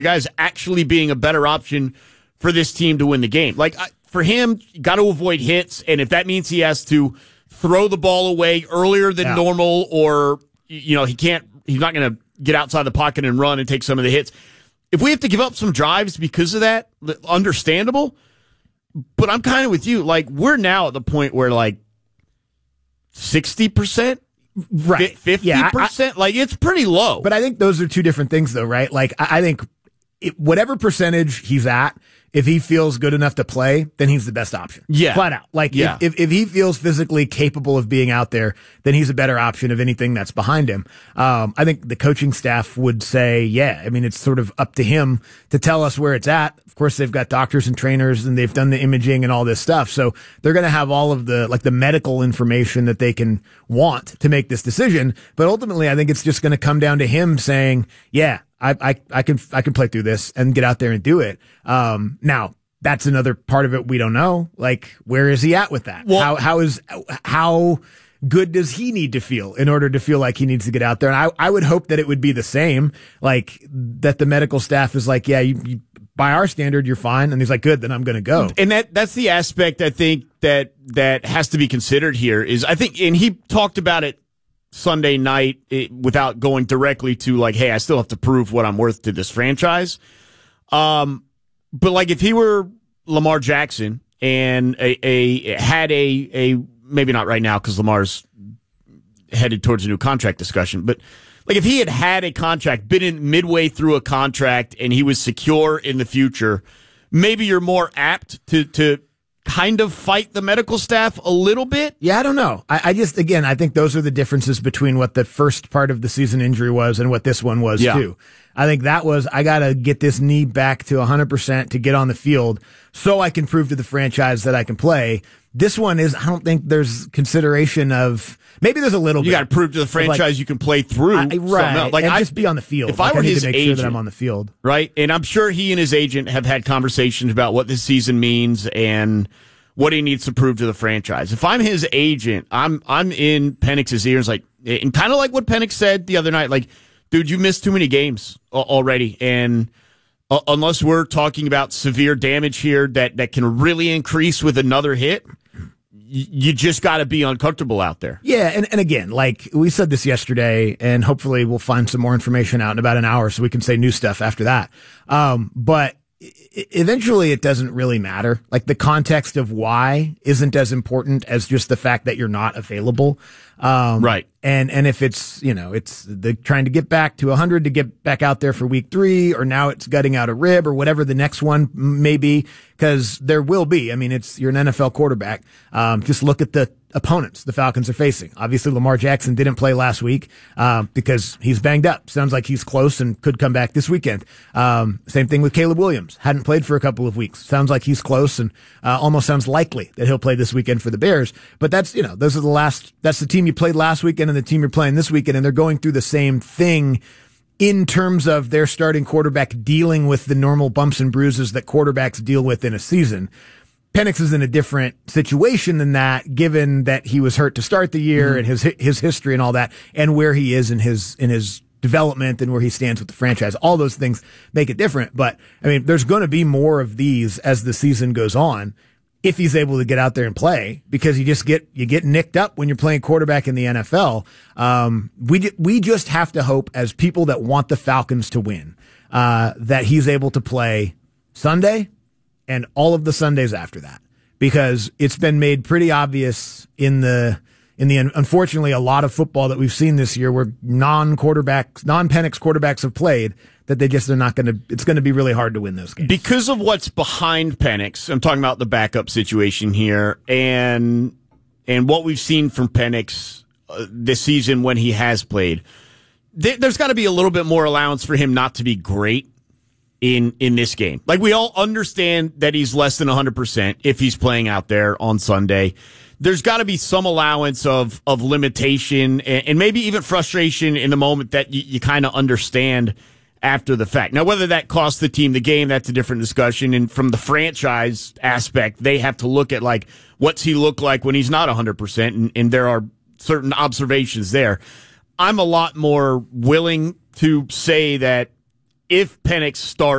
guys actually being a better option for this team to win the game. Like, for him, you got to avoid hits, and if that means he has to throw the ball away earlier than normal, or he's not going to get outside the pocket and run and take some of the hits. If we have to give up some drives because of that, understandable. But I'm kind of with you. Like, we're now at the point where, like, 60%? Right. 50%? Like, it's pretty low. But I think those are two different things, though, right? Like, I think whatever percentage he's at, if he feels good enough to play, then he's the best option. Yeah. Flat out. Like, if he feels physically capable of being out there, then he's a better option of anything that's behind him. I think the coaching staff would say, I mean, it's sort of up to him to tell us where it's at. Of course, they've got doctors and trainers, and they've done the imaging and all this stuff. So they're going to have all of the medical information that they can want to make this decision. But ultimately, I think it's just going to come down to him saying, I can play through this and get out there and do it. Now that's another part of it we don't know. Like, where is he at with that? Well, how good does he need to feel in order to feel like he needs to get out there? And I would hope that it would be the same, like that the medical staff is like, you by our standard, you're fine. And he's like, good, then I'm going to go. And that's the aspect I think that has to be considered here is and he talked about it Sunday night without going directly to like, hey, I still have to prove what I'm worth to this franchise. But like if he were Lamar Jackson and had a maybe not right now because Lamar's headed towards a new contract discussion, but like if he had a contract, been in midway through a contract and he was secure in the future, maybe you're more apt to kind of fight the medical staff a little bit? Yeah, I don't know. I just, again, I think those are the differences between what the first part of the season injury was and what this one was too. I think that was, I got to get this knee back to 100% to get on the field so I can prove to the franchise that I can play. This one is, I don't think there's consideration of, maybe there's a little bit. You got to prove to the franchise you can play through. Right. Like, just be on the field. If I were his agent, make sure that I'm on the field. Right. And I'm sure he and his agent have had conversations about what this season means and what he needs to prove to the franchise. If I'm his agent, I'm in Penix's ears, like, and kind of like what Penix said the other night, like, dude, you missed too many games already. And unless we're talking about severe damage here that can really increase with another hit, you just got to be uncomfortable out there. Yeah, and again, like we said this yesterday, and hopefully we'll find some more information out in about an hour so we can say new stuff after that. But eventually it doesn't really matter. Like the context of why isn't as important as just the fact that you're not available. Right. And if it's, it's the trying to get back to 100 to get back out there for week 3, or now it's gutting out a rib or whatever the next one may be, because there will be. I mean, you're an NFL quarterback. Just look at the opponents the Falcons are facing. Obviously, Lamar Jackson didn't play last week because he's banged up. Sounds like he's close and could come back this weekend. Same thing with Caleb Williams. Hadn't played for a couple of weeks. Sounds like he's close and almost sounds likely that he'll play this weekend for the Bears. But that's, those are that's the team you played last weekend and the team you're playing this weekend, and they're going through the same thing in terms of their starting quarterback dealing with the normal bumps and bruises that quarterbacks deal with in a season. Penix is in a different situation than that, given that he was hurt to start the year and his history and all that, and where he is in his development and where he stands with the franchise. All those things make it different. But I mean, there's going to be more of these as the season goes on, if he's able to get out there and play, because you get nicked up when you're playing quarterback in the NFL. We just have to hope, as people that want the Falcons to win, that he's able to play Sunday and all of the Sundays after that, because it's been made pretty obvious in the unfortunately a lot of football that we've seen this year where non-Penix quarterbacks have played, that it's going to be really hard to win those games. Because of what's behind Penix, I'm talking about the backup situation here, and what we've seen from Penix this season when he has played, there's got to be a little bit more allowance for him not to be great in this game. Like, we all understand that he's less than 100% if he's playing out there on Sunday. There's got to be some allowance of limitation and maybe even frustration in the moment that you kind of understand after the fact. Now, whether that costs the team the game, that's a different discussion. And from the franchise aspect, they have to look at, like, what's he look like when he's not 100%, and there are certain observations there. I'm a lot more willing to say that if Penix starts